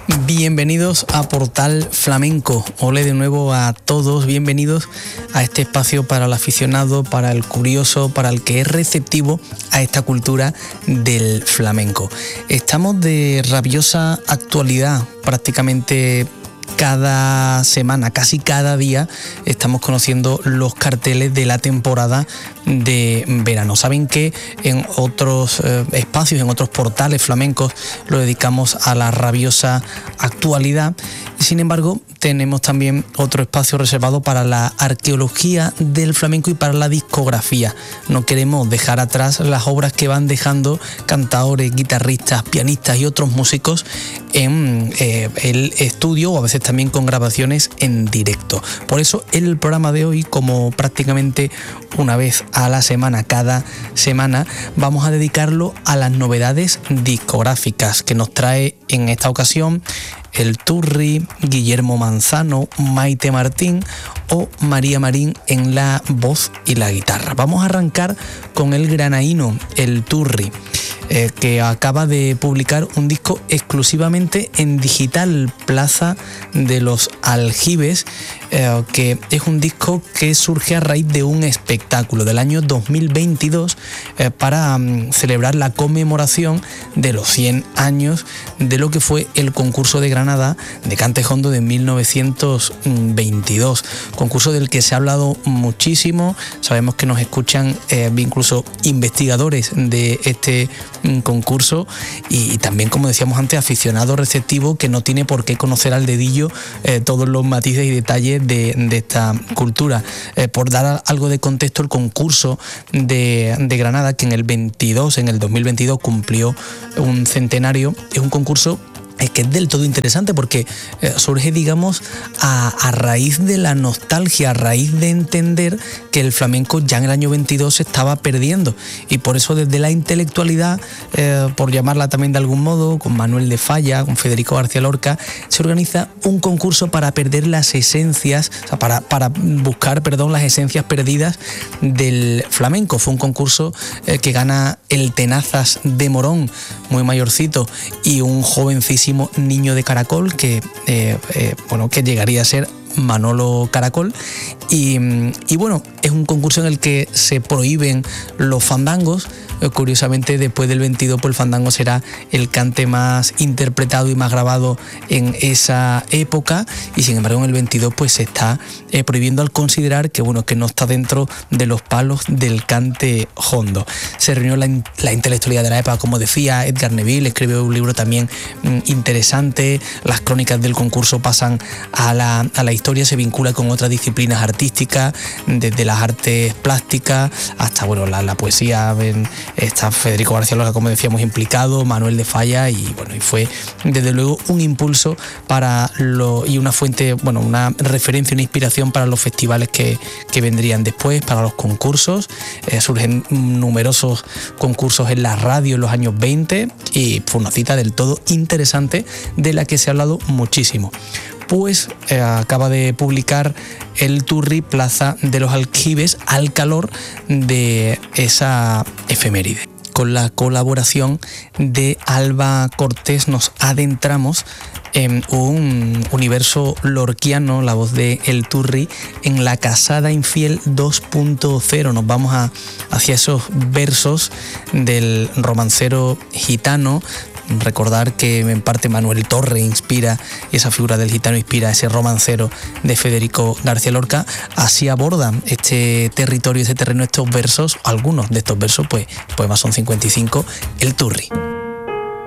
Bienvenidos a Portal Flamenco. Ole de nuevo a todos, bienvenidos a este espacio para el aficionado, para el curioso, para el que es receptivo a esta cultura del flamenco. Estamos de rabiosa actualidad, prácticamente cada semana, casi cada día, estamos conociendo los carteles de la temporada de verano. Saben que en otros espacios, en otros portales flamencos, lo dedicamos a la rabiosa actualidad. Sin embargo, tenemos también otro espacio reservado para la arqueología del flamenco y para la discografía. No queremos dejar atrás las obras que van dejando cantaores, guitarristas, pianistas y otros músicos en el estudio, o a veces también con grabaciones en directo. Por eso el programa de hoy, como prácticamente una vez a la semana, cada semana, vamos a dedicarlo a las novedades discográficas que nos trae en esta ocasión El Turri, Guillermo Manzano, Maite Martín o María Marín en la voz y la guitarra. Vamos a arrancar con el granaíno, El Turri, que acaba de publicar un disco exclusivamente en digital, Plaza de los Aljibes, que es un disco que surge a raíz de un espectáculo del año 2022 para celebrar la conmemoración de los 100 años de lo que fue el concurso de Granada de Cante Jondo de 1922, concurso del que se ha hablado muchísimo. Sabemos que nos escuchan incluso investigadores de este concurso y también, como decíamos antes, aficionado receptivo que no tiene por qué conocer al dedillo todos los matices y detalles de esta cultura. Por dar algo de contexto, el concurso de Granada, que en el 2022 cumplió un centenario, es un concurso que es del todo interesante porque surge, digamos, a raíz de la nostalgia, a raíz de entender que el flamenco ya en el año 22 se estaba perdiendo, y por eso desde la intelectualidad, por llamarla también de algún modo, con Manuel de Falla, con Federico García Lorca, se organiza un concurso para perder las esencias, o sea, para buscar, las esencias perdidas del flamenco. Fue un concurso que gana el Tenazas de Morón, muy mayorcito, y un jovencísimo niño de Caracol que llegaría a ser Manolo Caracol, y bueno, es un concurso en el que se prohíben los fandangos. Curiosamente, después del 22, pues el fandango será el cante más interpretado y más grabado en esa época, y sin embargo en el 22 pues se está prohibiendo, al considerar que no está dentro de los palos del cante jondo. Se reunió la intelectualidad de la época, como decía Edgar Neville, escribió un libro también interesante. Las crónicas del concurso pasan a la historia, se vincula con otras disciplinas artísticas, desde las artes plásticas hasta la poesía. Está Federico García Lorca, como decíamos, implicado, Manuel de Falla, y fue desde luego un impulso y una fuente, una referencia, una inspiración para los festivales que vendrían después, para los concursos. Surgen numerosos concursos en la radio en los años 20 y fue una cita del todo interesante de la que se ha hablado muchísimo. Pues acaba de publicar El Turri, Plaza de los Aljibes, al calor de esa efeméride. Con la colaboración de Alba Cortés nos adentramos en un universo lorquiano, la voz de El Turri, en La Casada Infiel 2.0. Nos vamos hacia esos versos del romancero gitano. Recordar que en parte Manuel Torre inspira, y esa figura del gitano inspira ese romancero de Federico García Lorca. Así abordan este territorio, ese terreno, estos versos, algunos de estos versos, pues poemas son 55, El Turri.